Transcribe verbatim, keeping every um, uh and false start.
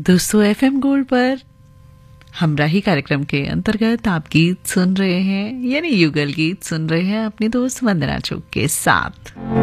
दोस्तों FM gold पर हमराही कार्यक्रम के अंतर्गत आप गीत सुन रहे हैं, यानी युगल गीत सुन रहे हैं अपनी दोस्त वंदना चुग के साथ।